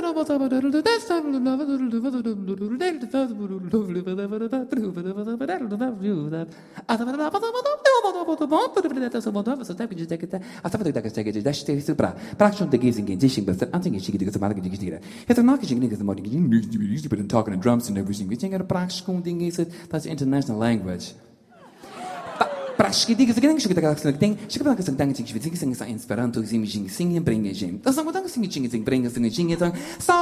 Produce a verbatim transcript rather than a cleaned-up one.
talking and drums and everything. We think practical thing is that's international language. Prashki diga sige sige daga sige ding sige daga sige ding sige sige sige sa Esperanto sing sing sing bringe jim. Das sagen wir dann sing sing bringe sing sing